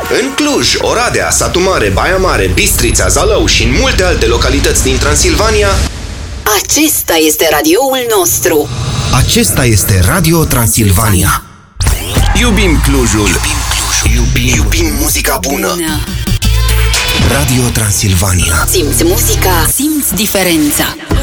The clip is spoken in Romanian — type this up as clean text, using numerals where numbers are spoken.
În Cluj, Oradea, Satu Mare, Baia Mare, Bistrița, Zalău și în multe alte localități din Transilvania, acesta este radioul nostru. acesta este Radio Transilvania. Iubim Clujul. Iubim muzica bună. Radio Transilvania. Simți muzica, simți diferența.